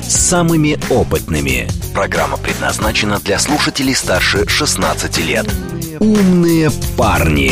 с самыми опытными. Программа предназначена для слушателей старше 16 лет. «Умные парни».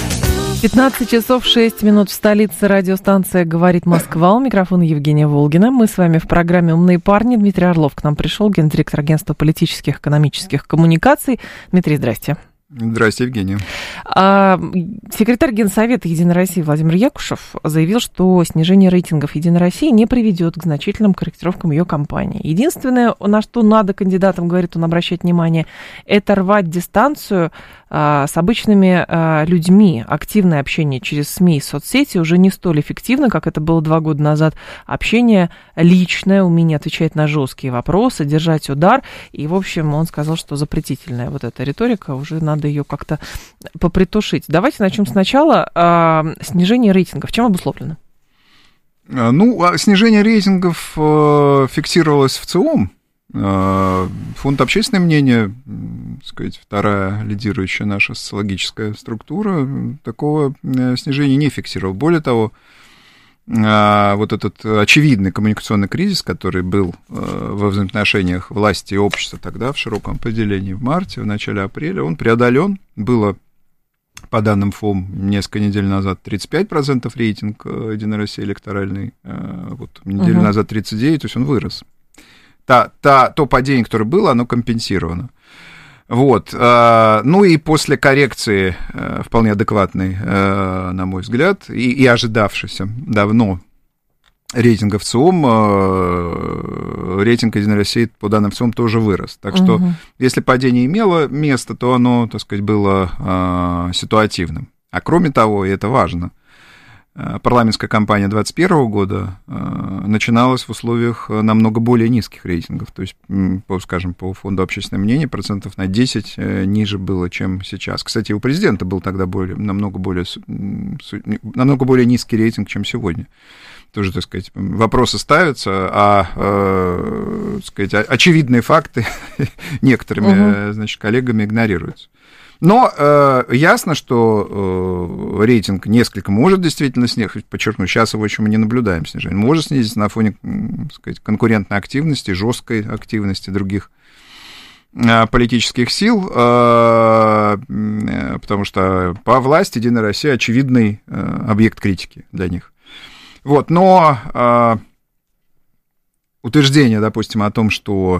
15 часов 6 минут в столице. Радиостанция «Говорит Москва». У микрофона Евгения Волгина. Мы с вами в программе «Умные парни». Дмитрий Орлов к нам пришел, гендиректор агентства политических и экономических коммуникаций. Дмитрий, здрасте. Здравствуйте, Евгения. Секретарь Генсовета «Единой России» Владимир Якушев заявил, что снижение рейтингов «Единой России» не приведет к значительным корректировкам ее кампании. Единственное, на что надо кандидатам, говорит он, обращать внимание, это рвать дистанцию с обычными людьми. Активное общение через СМИ и соцсети уже не столь эффективно, как это было 2 года назад. Общение личное, умение отвечать на жесткие вопросы, держать удар. И, в общем, он сказал, что запретительная вот эта риторика, уже надо ее как-то попритушить. Давайте начнем сначала. Снижение рейтингов. Чем обусловлено? Снижение рейтингов фиксировалось в ЦИОМ. Фонд «Общественное мнение», так сказать, вторая лидирующая наша социологическая структура, такого снижения не фиксировал. Более того, вот этот очевидный коммуникационный кризис, который был во взаимоотношениях власти и общества тогда в широком поделении в марте, в начале апреля, он преодолен. Было, по данным ФОМ, несколько недель назад 35% рейтинг «Единой России» электоральный, вот неделю назад 39%, то есть он вырос. То падение, которое было, оно компенсировано. Вот. Ну и после коррекции вполне адекватной, на мой взгляд, и ожидавшейся давно рейтинга в ЦИОМ, рейтинг «Единой России» по данным ЦИОМ тоже вырос. Так что, если падение имело место, то оно, так сказать, было ситуативным. А кроме того, и это важно, парламентская кампания 2021 года начиналась в условиях намного более низких рейтингов. То есть, скажем, по фонду «Общественное мнение» процентов на 10 ниже было, чем сейчас. Кстати, у президента был тогда намного более низкий рейтинг, чем сегодня. Тоже, так сказать, вопросы ставятся, так сказать, очевидные факты некоторыми, значит, коллегами игнорируются. Но ясно, что рейтинг несколько может действительно снизить, подчеркну, сейчас его еще мы не наблюдаем снижение, может снизиться на фоне, так сказать, конкурентной активности, жесткой активности других политических сил, потому что по власти «Единая Россия» очевидный объект критики для них. Вот, но утверждение, допустим, о том, что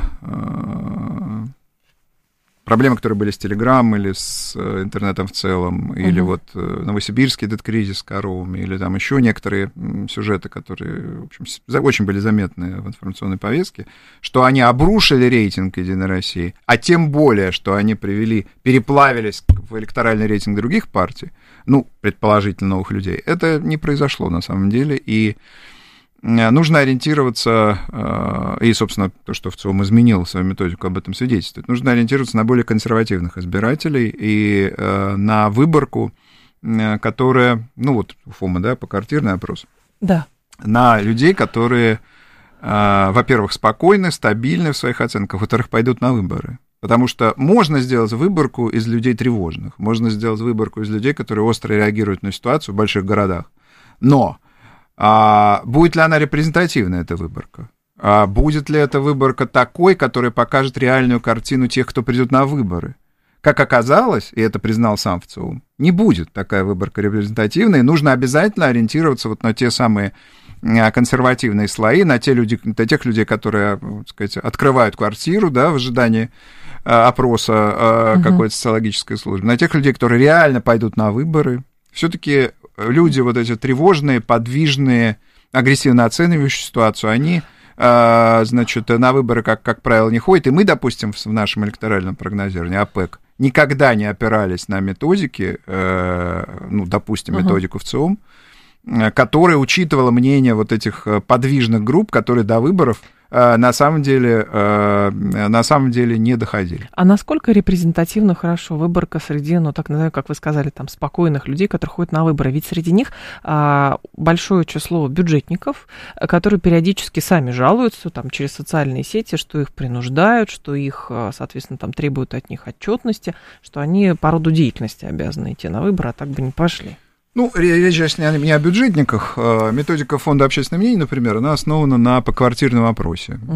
проблемы, которые были с Телеграм или с интернетом в целом, или вот новосибирский этот кризис с коровами, или там еще некоторые сюжеты, которые, в общем, очень были заметны в информационной повестке, что они обрушили рейтинг «Единой России», а тем более, что они переплавились в электоральный рейтинг других партий, предположительно новых людей, это не произошло на самом деле, и нужно ориентироваться, и, собственно, то, что в ЦИОМ изменил свою методику, об этом свидетельствует, нужно ориентироваться на более консервативных избирателей и на выборку, которая, у ФОМа, да, поквартирный опрос, да, на людей, которые, во-первых, спокойны, стабильны в своих оценках, во-вторых, пойдут на выборы. Потому что можно сделать выборку из людей тревожных, можно сделать выборку из людей, которые остро реагируют на ситуацию в больших городах, но будет ли она репрезентативна, эта выборка? Будет ли эта выборка такой, которая покажет реальную картину тех, кто придет на выборы? Как оказалось, и это признал сам в ЦИОМ, не будет такая выборка репрезентативной, нужно обязательно ориентироваться вот на те самые консервативные слои, на тех людей, которые, так сказать, открывают квартиру, да, в ожидании опроса какой-то социологической службы, на тех людей, которые реально пойдут на выборы. Все-таки люди вот эти тревожные, подвижные, агрессивно оценивающие ситуацию, они, значит, на выборы, как правило, не ходят. И мы, допустим, в нашем электоральном прогнозировании, АПЭК, никогда не опирались на методики, допустим, методику в ЦИОМ, которая учитывала мнение вот этих подвижных групп, которые до выборов на самом деле не доходили. А насколько репрезентативно хорошо выборка среди, так называемых, как вы сказали, там, спокойных людей, которые ходят на выборы? Ведь среди них большое число бюджетников, которые периодически сами жалуются там, через социальные сети, что их принуждают, что их, соответственно, там, требуют от них отчетности, что они по роду деятельности обязаны идти на выборы, а так бы не пошли. Речь сейчас не о бюджетниках. Методика фонда «Общественное мнение», например, она основана на поквартирном опросе.